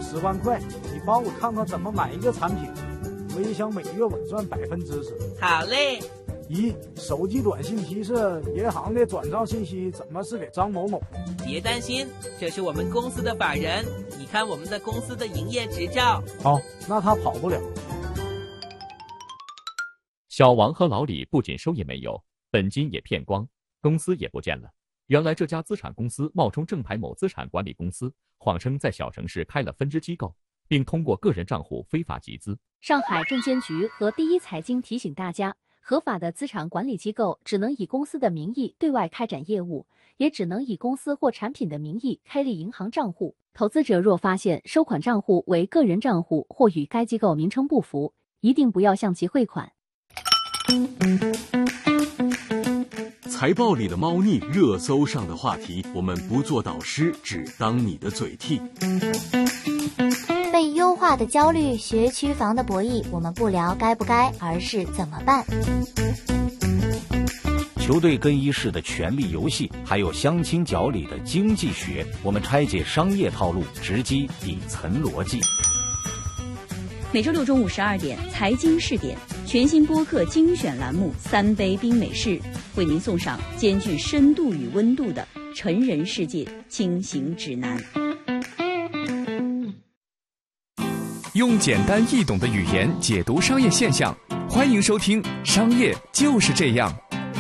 10万块，你帮我看看怎么买一个产品，我也想每月稳赚10%。 好嘞。 1. 手机短信提示银行的转账信息怎么是给张某某？ 别担心，这是我们公司的法人，你看我们的公司的营业执照。 好，那他跑不了。 小王和老李不仅收益没有，本金也骗光，公司也不见了。原来这家资产公司冒充正牌某资产管理公司，谎称在小城市开了分支机构，并通过个人账户非法集资。 上海证监局和第一财经提醒大家，合法的资产管理机构只能以公司的名义对外开展业务，也只能以公司或产品的名义开立银行账户。投资者若发现收款账户为个人账户或与该机构名称不符，一定不要向其汇款。 财报里的猫腻，热搜上的话题，我们不做导师，只当你的嘴替。 被优化的焦虑，学区房的博弈，我们不聊该不该，而是怎么办。 球队更衣室的权力游戏，还有相亲角里的经济学，我们拆解商业套路，直击底层逻辑。 每周六中午12点，财经试点全新播客精选栏目《3杯冰美式》，为您送上兼具深度与温度的成人世界清醒指南。 用简单易懂的语言解读商业现象，欢迎收听《商业就是这样》。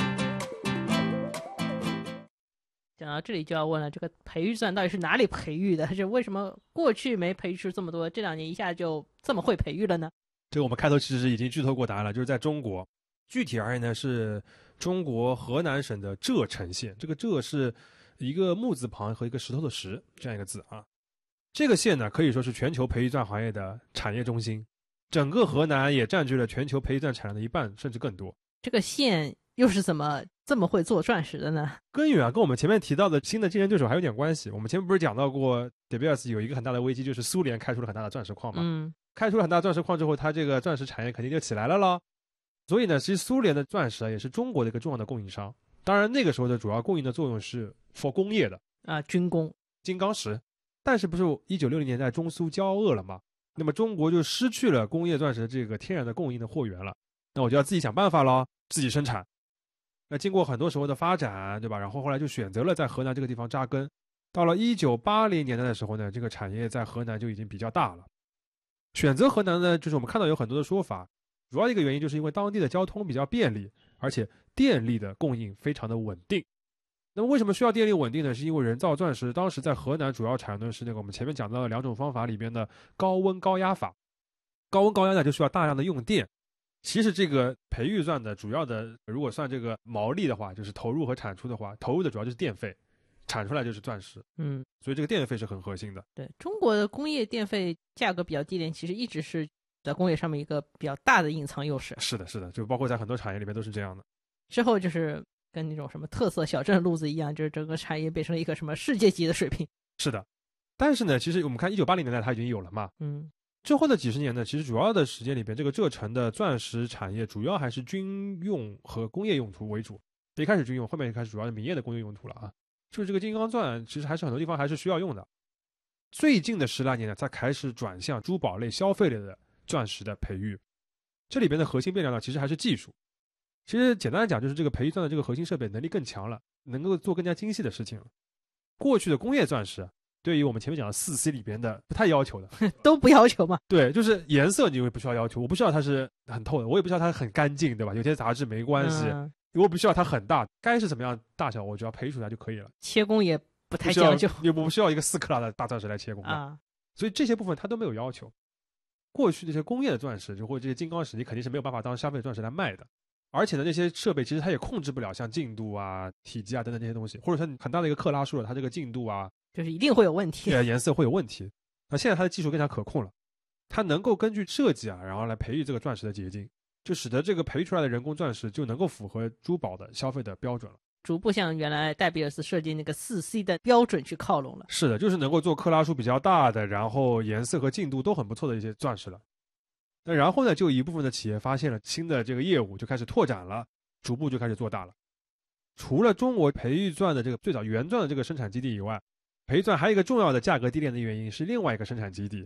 讲到这里就要问了，这个培育站到底是哪里培育的？就为什么过去没培育出这么多，这2年一下就这么会培育了呢？ 这个我们开头其实已经剧透过答案了，就是在中国，具体而言呢是中国河南省的柘城县，这个柘是一个木字旁和一个石头的石这样一个字啊。这个县呢可以说是全球培育站行业的产业中心，整个河南也占据了全球培育站产量的1半甚至更多。 这个县又是怎么这么会做钻石的呢？ 根源啊跟我们前面提到的新的竞争对手还有点关系。我们前面不是讲到过 De Beers 有一个很大的危机，就是苏联开出了很大的钻石矿嘛。开出了很大钻石矿之后，它这个钻石产业肯定就起来了咯。所以呢，其实苏联的钻石也是中国的一个重要的供应商。当然那个时候的主要供应的作用是 for 工业的啊，军工、 金刚石。但是不是1960年代中苏交恶了吗？那么中国就失去了工业钻石这个天然的供应的货源了，那我就要自己想办法咯，自己生产。那经过很多时候的发展，对吧？然后后来就选择了在河南这个地方扎根。到了1980年代的时候呢，这个产业在河南就已经比较大了。选择河南呢，就是我们看到有很多的说法，主要一个原因就是因为当地的交通比较便利，而且电力的供应非常的稳定。那么为什么需要电力稳定呢？是因为人造钻石当时在河南主要采用的是那个我们前面讲到的2种方法里边的高温高压法。高温高压呢就需要大量的用电。其实这个培育钻的主要的，如果算这个毛利的话，就是投入和产出的话，投入的主要就是电费，产出来就是钻石。所以这个电费是很核心的。 对，中国的工业电费价格比较低廉，其实一直是在工业上面一个比较大的隐藏优势。 是的，就包括在很多产业里面都是这样的。 之后就是跟那种什么特色小镇路子一样，就是整个产业变成了一个什么世界级的水平。 是的，但是呢，其实我们看1980年代它已经有了嘛。之后的几十年呢，其实主要的时间里边，这个柘城的钻石产业主要还是军用和工业用途为主。一开始军用，后面开始主要是民业的工业用途了啊。就是这个金刚钻，其实还是很多地方还是需要用的。最近的10来年呢，才开始转向珠宝类、消费类的钻石的培育。这里边的核心变量呢，其实还是技术。其实简单来讲，就是这个培育钻的这个核心设备能力更强了，能够做更加精细的事情了。过去的工业钻石，对于我们前面讲的4C 里边的不太要求的， 都不要求嘛。 对，就是颜色你也不需要要求，我不需要它是很透的，我也不需要它很干净，对吧？有些杂质没关系，我不需要它很大，该是怎么样大小，我只要培育出来就可以了。 切工也不太讲究， 也不需要一个4克拉的大钻石来切工啊。所以这些部分它都没有要求。过去这些工业的钻石，就或者这些金刚石，你肯定是没有办法当消费钻石来卖的。而且呢，那些设备其实它也控制不了像净度啊、体积啊等等这些东西，或者说很大的一个克拉数了，它这个净度啊， 就是一定会有问题， 颜色会有问题。那现在它的技术更加可控了，它能够根据设计啊，然后来培育这个钻石的结晶，就使得这个培育出来的人工钻石就能够符合珠宝的消费的标准了， 逐步向原来戴比尔斯设计那个4C 的标准去靠拢了。 是的，就是能够做克拉数比较大的，然后颜色和净度都很不错的一些钻石了。那然后呢，就有一部分的企业发现了新的这个业务，就开始拓展了，逐步就开始做大了。除了中国培育钻的这个最早原钻的这个生产基地以外，培育钻还有一个重要的价格低廉的原因是另外一个生产基地，